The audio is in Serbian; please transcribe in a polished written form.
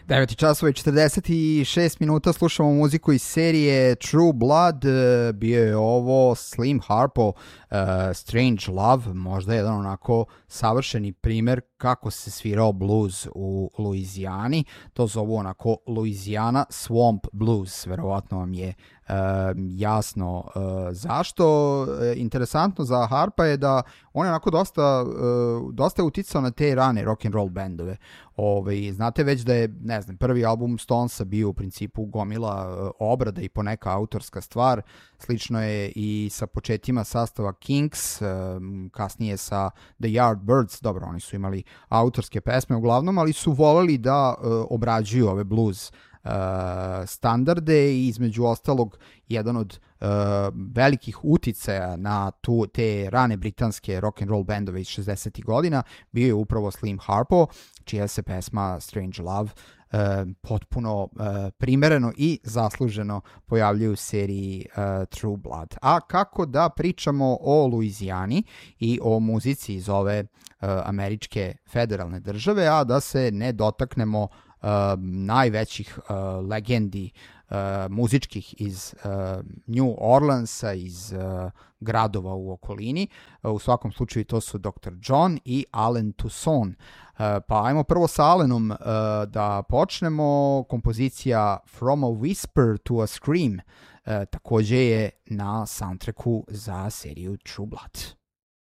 9 časova i 46 minuta slušamo muziku iz serije True Blood. Bio je ovo Slim Harpo, Strange Love, možda jedan onako savršeni primer kako se svirao blues u Luizijani. To zovu onako Louisiana Swamp Blues, verovatno vam je jasno zašto. Interesantno za Harpa je da on je onako dosta uticao na te rane rock and roll bendove. Znate već da je, ne znam, prvi album Stonesa bio u principu gomila obrada i poneka autorska stvar. Slično je i sa početima sastava Kinks, kasnije sa The Yardbirds. Dobro, oni su imali autorske pesme uglavnom, ali su voleli da obrađuju ove blues standarde i između ostalog jedan od velikih uticaja na te rane britanske rock and roll bendove iz 60. godina bio je upravo Slim Harpo, čija se pesma Strange Love potpuno primereno i zasluženo pojavljaju u seriji True Blood. A kako da pričamo o Luizijani i o muzici iz ove američke federalne države, a da se ne dotaknemo najvećih legendi muzičkih iz New Orleansa, iz gradova u okolini. U svakom slučaju to su Dr. John i Allen Toussaint. Pa ajmo prvo sa Allenom da počnemo. Kompozicija From a Whisper to a Scream takođe je na soundtracku za seriju True Blood.